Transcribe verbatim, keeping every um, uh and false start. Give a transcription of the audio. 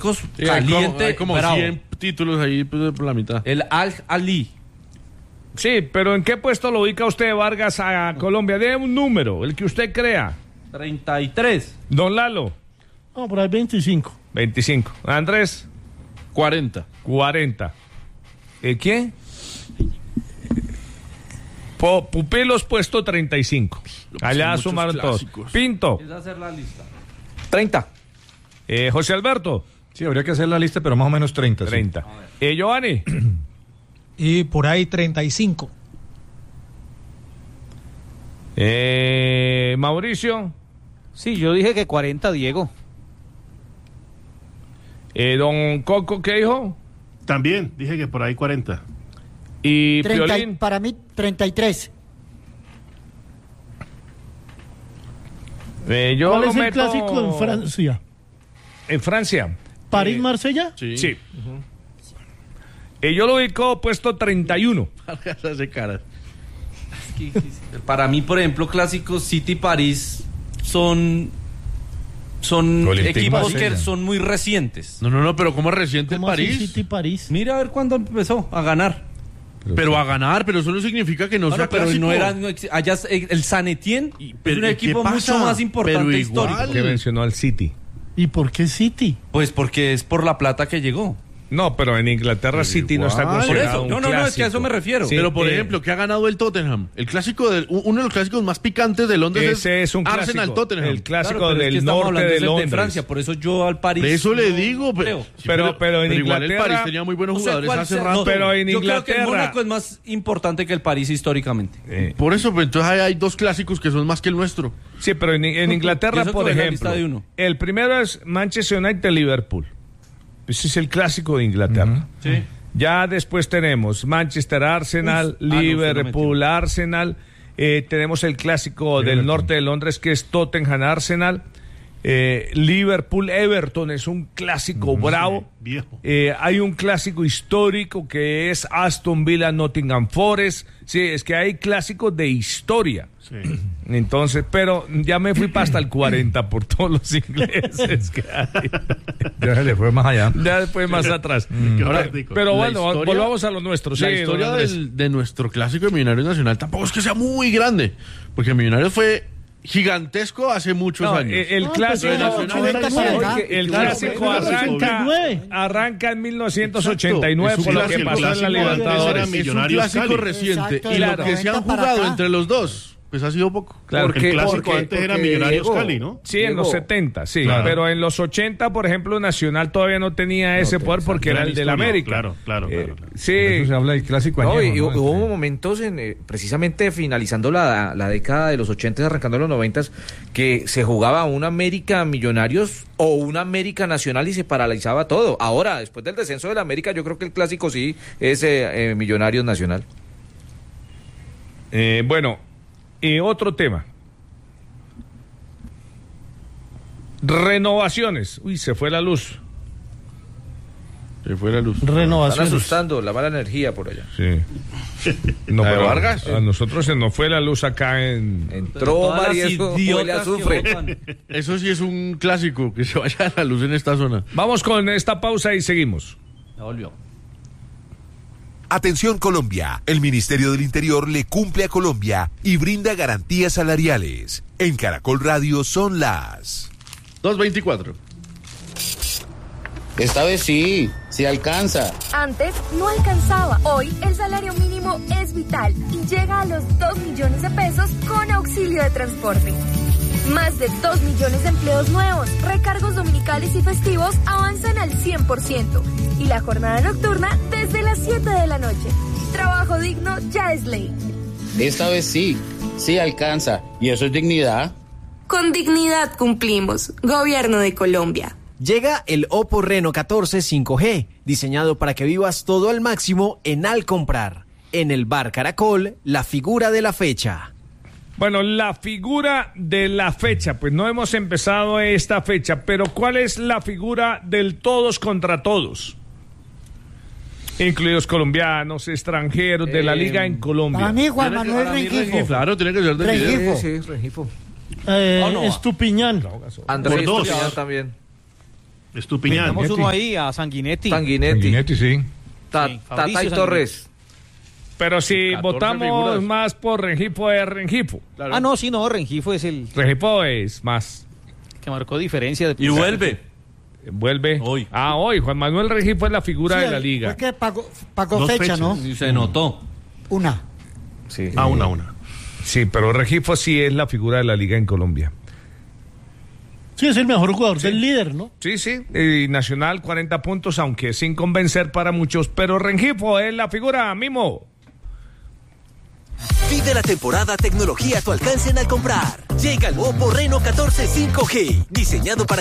Marruecos, Sí, caliente, hay como, hay como bravo. cien títulos ahí pues, por la mitad. El Al Ali. Sí, pero ¿en qué puesto lo ubica usted, Vargas, a Colombia? Dé un número, el que usted crea. treinta y tres. Don Lalo. No, por ahí veinticinco. veinticinco. Andrés. cuarenta. cuarenta. ¿Eh, ¿Qué? Po- Pupilos puesto treinta y cinco. Allá muchos sumaron todos. clásicos. Pinto. Es hacer la lista. treinta. Eh, José Alberto. Sí, habría que hacer la lista, pero más o menos treinta. sí. treinta. Eh, Giovanni. Y por ahí treinta y cinco. Eh, Mauricio. Sí, yo dije que cuarenta, Diego. Eh, don Coco, ¿qué dijo? También, dije que por ahí cuarenta. Y treinta, Piolín. para mí, treinta y tres. Eh, yo ¿Cuál lo es el meto clásico en Francia? En Francia. ¿París-Marsella? Sí. Sí. Eh, yo lo ubico puesto treinta y uno. Hace caras. Para mí, por ejemplo, clásicos City París son son Olympique equipos Marsella. que son muy recientes. No, no, no, pero ¿cómo es reciente el ¿Cómo así París? City París? Mira a ver cuándo empezó a ganar. Pero a ganar, pero eso no significa que no Bueno, sea pero clásico. no era no ex- allá el el San Etienne es pero un ¿y equipo qué pasa? mucho más importante Pero histórico. igual. Que mencionó al City. ¿Y por qué City? Pues porque es por la plata que llegó. No, pero en Inglaterra Pero City no está igual. Por considerado eso, un no, no, no, es que a clásico. eso me refiero. Sí, Pero por eh, ejemplo, ¿qué ha ganado el Tottenham? El clásico de, uno de los clásicos más picantes de Londres ese es un clásico. Arsenal Tottenham. El clásico Claro, pero es que del estamos norte hablando de es el Londres. Francia, por eso yo al París. De eso le no digo, pero, creo. sí, Pero- pero en igual el Inglaterra- París tenía muy buenos O sea, jugadores ¿cuál hace sea? rato. No, Pero en yo creo que Inglaterra- el Mónaco es más importante que el París históricamente. Eh, Por eso, pues, entonces hay, hay dos clásicos que son más que el nuestro. sí, pero en, en Yo Inglaterra, sé que por voy a la ejemplo, lista de uno. el primero es Manchester United-Liverpool. Ese es el clásico de Inglaterra. Sí. Ya después tenemos Manchester Arsenal, Uf. Ah, no, usted lo Liverpool metió. Arsenal. Eh, tenemos el clásico del Everton. norte de Londres que es Tottenham Arsenal. Eh, Liverpool Everton es un clásico bravo. Viejo. Eh, hay un clásico histórico que es Aston Villa Nottingham Forest. Sí, es que hay clásicos de historia. Sí. Entonces, pero ya me fui para hasta el cuarenta por todos los ingleses que hay. Ya se le fue más allá. Ya después más atrás. Qué Ahora, práctico. pero La bueno, historia- volvamos a lo nuestro. Sí, La don historia Andrés. del- de nuestro clásico de Millonarios Nacional tampoco es que sea muy grande, porque Millonarios fue gigantesco hace muchos No, años. eh, el No, clásico, pues, no, ochenta no, para no, acá. que el Claro, clásico pero arranca, ochenta y nueve. arranca en mil novecientos ochenta y nueve Es un por lo que clásico, pasó en la clásico, Libertadores. era es un Millonarios clásico Cali. reciente Exacto, y claro. lo que se han noventa para jugado acá. entre los dos pues ha sido poco. Claro, el clásico porque- antes era porque, Millonarios Diego, Cali, ¿no? Sí, en los setenta, sí, Claro. pero en los ochenta, por ejemplo, Nacional todavía no tenía ese poder porque era Gran el del historia. América. Claro, claro, Eh, claro, claro. Sí, Por eso se habla del clásico No, añejo, y ¿no? hubo Entre- momentos, en, eh, precisamente finalizando la, la década de los ochenta, arrancando los noventa, que se jugaba un América Millonarios o un América Nacional y se paralizaba todo. Ahora, después del descenso del América, yo creo que el clásico sí es eh, eh, Millonarios Nacional. eh, bueno, y otro tema. Renovaciones. Uy, se fue la luz. Se fue la luz. Están Renovación. asustando la mala energía por allá. Sí. No, ¿La de pero Vargas? A nosotros se nos fue la luz acá en... Entró Todas Omar y las eso idiotas huele a que azufre. votan. Eso sí es un clásico, que se vaya la luz en esta zona. Vamos con esta pausa y seguimos. Ya volvió. Atención Colombia, el Ministerio del Interior le cumple a Colombia y brinda garantías salariales. En Caracol Radio son las... dos veinticuatro. Esta vez sí, sí alcanza. Antes no alcanzaba. Hoy el salario mínimo es vital y llega a los dos millones de pesos con auxilio de transporte. Más de dos millones de empleos nuevos, recargos dominicales y festivos avanzan al cien por ciento y la jornada nocturna desde las siete de la noche. Trabajo digno ya es ley. Esta vez sí, sí alcanza. ¿Y eso es dignidad? Con dignidad cumplimos. Gobierno de Colombia. Llega el Oppo Reno catorce cinco G, diseñado para que vivas todo al máximo en Al Comprar. En el Bar Caracol, la figura de la fecha. Bueno, la figura de la fecha, pues no hemos empezado esta fecha, pero ¿cuál es la figura del todos contra todos? Incluidos colombianos, extranjeros, de la Eh, liga en Colombia. Para mí, Juan Tiene que- Manuel para mí, Rengifo. Claro, tiene que ser de Rengifo. video. Sí, sí, Rengifo. Eh, Oh, no. Estupiñán. Andrés Por dos. Estupiñán también. Estupiñán. Tenemos uno ahí, a Sanguinetti. Sanguinetti. Sanguinetti, sí. Ta- Sí, Tata Fabricio y Torres. Pero si catorce votamos figuras. más por Rengifo, es Rengifo. Ah, no, sí, no, Rengifo es el Rengifo es más. que marcó diferencia. De Y vuelve. Vuelve. Hoy. Ah, hoy. Juan Manuel Rengifo es la figura Sí, de la liga. Fue que pagó, pagó Dos fecha, fechas. ¿no? Y se notó. Una. Sí. Ah, una, una. Sí, pero Rengifo sí es la figura de la liga en Colombia. Sí, es el mejor jugador del líder, ¿no? Sí, sí. Y Nacional, cuarenta puntos, aunque sin convencer para muchos. Pero Rengifo es la figura, Mimo. Vive la temporada tecnología a tu alcance en Al comprar. Llega el Oppo Reno catorce cinco G, diseñado para